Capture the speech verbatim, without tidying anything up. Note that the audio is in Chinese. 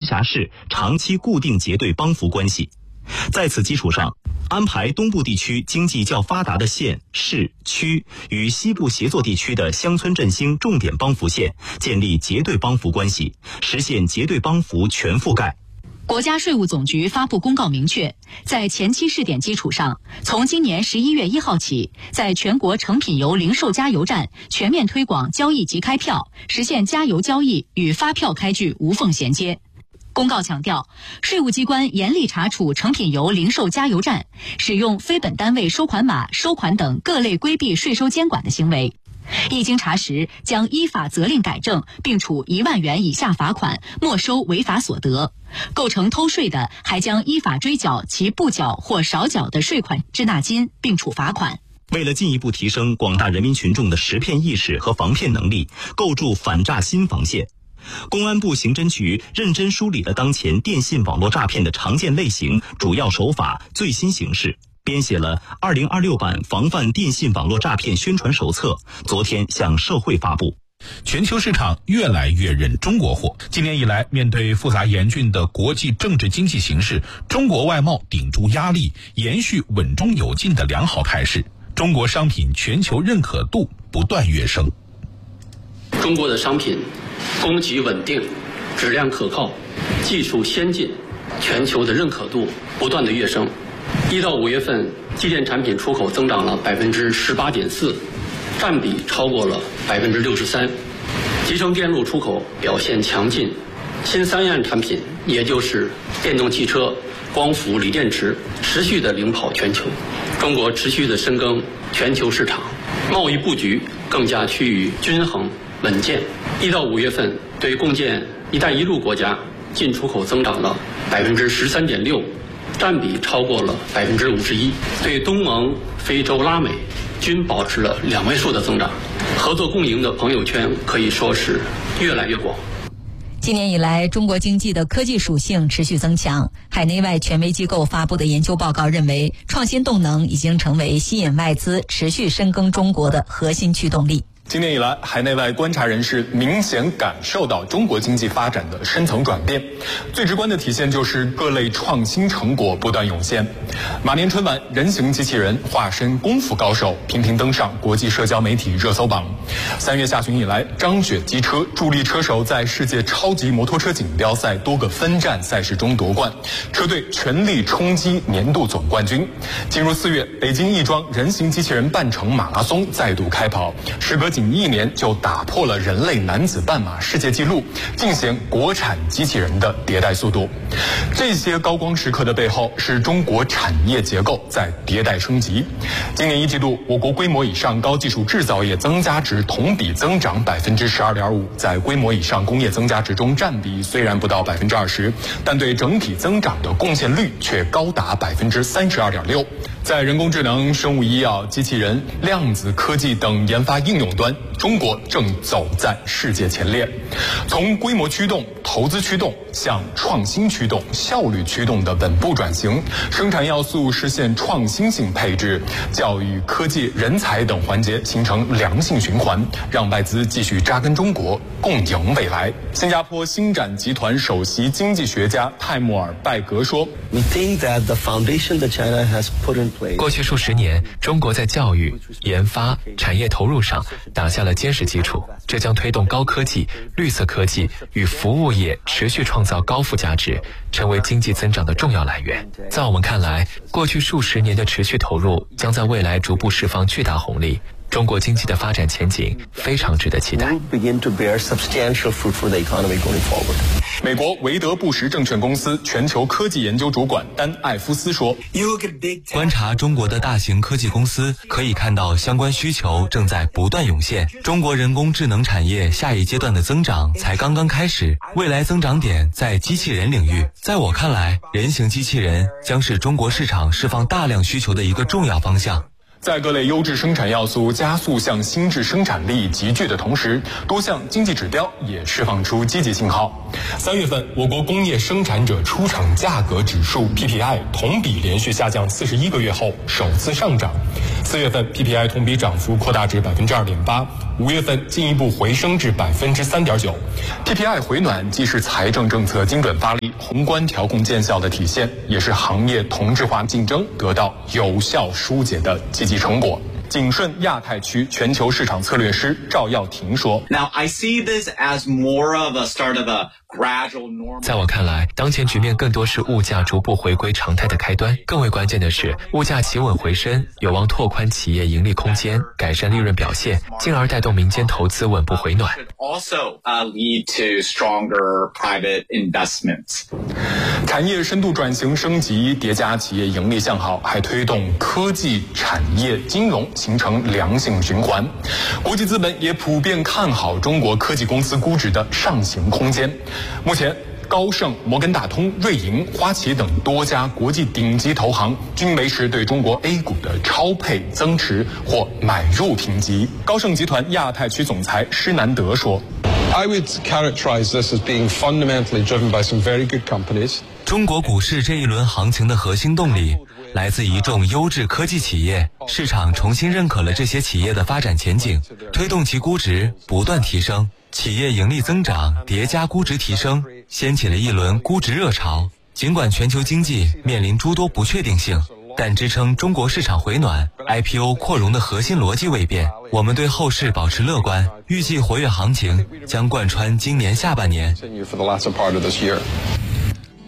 辖市长期固定结对帮扶关系。在此基础上，安排东部地区经济较发达的县、市、区与西部协作地区的乡村振兴重点帮扶县建立结对帮扶关系，实现结对帮扶全覆盖。 国家税务总局发布公告明确，在前期试点基础上，从今年十一月一号起，在全国成品油零售加油站全面推广交易即开票，实现加油交易与发票开具无缝衔接。公告强调，税务机关严厉查处成品油零售加油站使用非本单位收款码收款等各类规避税收监管的行为。一经查实，将依法责令改正，并处一万元以下罚款，没收违法所得。构成偷税的，还将依法追缴其不缴或少缴的税款滞纳金，并处罚款。 为了进一步提升广大人民群众的识骗意识和防骗能力，构筑反诈新防线，公安部刑侦局认真梳理了当前电信网络诈骗的常见类型、主要手法、最新形势，编写了二零二六版防范电信网络诈骗宣传手册，昨天向社会发布。 全球市场越来越认中国货。今年以来，面对复杂严峻的国际政治经济形势，中国外贸顶住压力，延续稳中有进的良好态势。中国商品全球认可度不断跃升。 中国的商品供给稳定，质量可靠，技术先进，全球的认可度不断的跃升。一到五月份，机电产品出口增长了百分之十八点四。占比超过了百分之六十三，集成电路出口表现强劲，新三样产品，也就是电动汽车、光伏、锂电池，持续的领跑全球。中国持续的深耕全球市场，贸易布局更加趋于均衡稳健。一到五月份，对共建“一带一路”国家进出口增长了百分之十三点六，占比超过了百分之五十一。对东盟、非洲、拉美均保持了两位数的增长，合作共赢的朋友圈可以说是越来越广。 今年以来，中国经济的科技属性持续增强。海内外权威机构发布的研究报告认为，创新动能已经成为吸引外资持续深耕中国的核心驱动力。 今年以来，海内外观察人士明显感受到中国经济发展的深层转变，最直观的体现就是各类创新成果不断涌现。马年春晚，人形机器人化身功夫高手，频频登上国际社交媒体热搜榜。三月下旬以来，张雪机车助力车手在世界超级摩托车锦标赛多个分站赛事中夺冠，车队全力冲击年度总冠军。进入四月，北京亦庄人形机器人半程马拉松再度开跑，时隔仅一年就打破了人类男子半马世界纪录，尽显国产机器人的迭代速度。这些高光时刻的背后，是中国产业结构在迭代升级。今年一季度，我国规模以上高技术制造业增加值同比增长百分之十二点五，在规模以上工业增加值中占比虽然不到百分之二十，但对整体增长的贡献率却高达百分之三十二点六。在人工智能、生物医药、机器人、量子科技等研发应用端，中国正走在世界前列。从规模驱动、投资驱动向创新驱动、效率驱动的稳步转型，生产要素实现创新性配置，教育、科技、人才等环节形成良性循环，让外资继续扎根中国，共赢未来。新加坡星展集团首席经济学家泰莫尔·拜格说 We think that the foundation that China has put in place. 过去数十年，中国在教育、研发、产业投入上打下了坚实基础，这将推动高科技、绿色科技与服务业持续创造高附加值，成为经济增长的重要来源。在我们看来，过去数十年的持续投入将在未来逐步释放巨大红利。中国经济的发展前景非常值得期待。 美国韦德布什证券公司全球科技研究主管丹艾夫斯说， 观察中国的大型科技公司，可以看到相关需求正在不断涌现。中国人工智能产业下一阶段的增长才刚刚开始，未来增长点在机器人领域。在我看来，人形机器人将是中国市场释放大量需求的一个重要方向。 在各类优质生产要素加速向新质生产力集聚的同时，多项经济指标也释放出积极信号。三月份，我国工业生产者出厂价格指数 P P I 同比连续下降四十一个月后首次上涨。 四月份 P P I 同比涨幅扩大至百分之二点八，五月份进一步回升至百分之三点九。P P I 回暖既是财政政策精准发力、宏观调控见效的体现，也是行业同质化竞争得到有效疏解的积极成果。景顺亚太区全球市场策略师赵耀庭说 Now, I see this as more of a start of a gradual normal. 在我看来，当前局面更多是物价逐步回归常态的开端。更为关键的是，物价企稳回升，有望拓宽企业盈利空间，改善利润表现，进而带动民间投资稳步回暖。 Also, uh, lead to stronger private investments. 产业深度转型升级，叠加企业盈利向好，还推动科技、产业、金融形成良性循环。国际资本也普遍看好中国科技公司估值的上行空间。目前，高盛、摩根大通、瑞银、花旗等多家国际顶级投行均维持对中国 A 股的超配、增持或买入评级。高盛集团亚太区总裁施南德说 I would characterize this as being fundamentally driven by some very good companies. 中国股市这一轮行情的核心动力来自一众优质科技企业，市场重新认可了这些企业的发展前景，推动其估值不断提升，企业盈利增长叠加估值提升，掀起了一轮估值热潮。尽管全球经济面临诸多不确定性，但支撑中国市场回暖、I P O 扩容的核心逻辑未变。我们对后市保持乐观，预计活跃行情将贯穿今年下半年。